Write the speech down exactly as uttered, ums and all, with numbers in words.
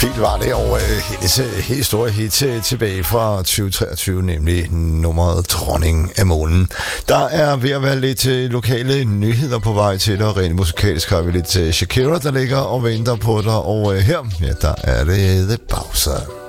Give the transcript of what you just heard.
Fint var det over hendes helt store hit tilbage fra tyve treogtyve, nemlig nummeret Dronning af Månen. Der er ved at være lidt lokale nyheder på vej til dig, og rent musikalsk har vi lidt Shakira, der ligger og venter på dig, og her, ja, der er det The Bowser.